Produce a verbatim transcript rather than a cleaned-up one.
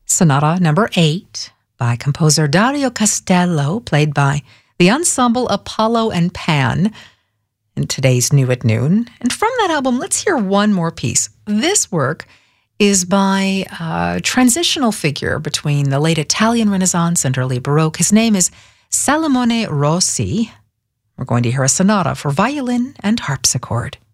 Sonata number eight by composer Dario Castello, played by the ensemble Apollo and Pan in today's New at Noon. And from that album, let's hear one more piece. This work is by a transitional figure between the late Italian Renaissance and early Baroque. His name is Salomone Rossi. We're going to hear a sonata for violin and harpsichord.